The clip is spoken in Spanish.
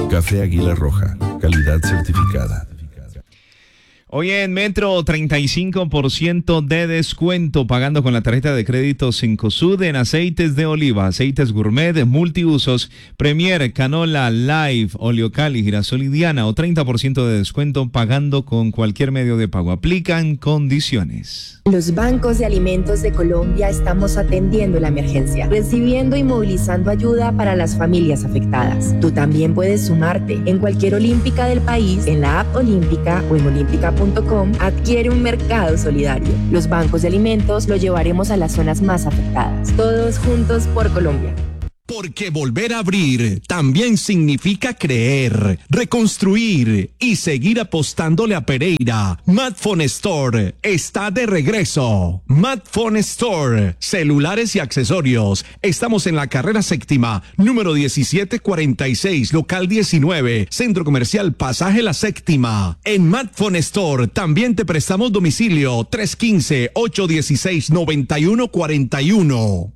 Café Águila Roja, calidad certificada. Hoy en Metro, 35% de descuento pagando con la tarjeta de crédito Cencosud en aceites de oliva, aceites gourmet, multiusos, Premier, Canola, Live, Oleocali, Girasol y Diana, o 30% de descuento pagando con cualquier medio de pago. Aplican condiciones. Los bancos de alimentos de Colombia estamos atendiendo la emergencia, recibiendo y movilizando ayuda para las familias afectadas. Tú también puedes sumarte. En cualquier olímpica del país, en la app Olímpica o en olímpica.com, adquiere un mercado solidario. Los bancos de alimentos lo llevaremos a las zonas más afectadas. Todos juntos por Colombia. Porque volver a abrir también significa creer, reconstruir y seguir apostándole a Pereira. Madphone Store está de regreso. Madphone Store, celulares y accesorios. Estamos en la carrera séptima, número 1746, local 19, Centro Comercial Pasaje La Séptima. En Madphone Store también te prestamos domicilio 315-816-9141.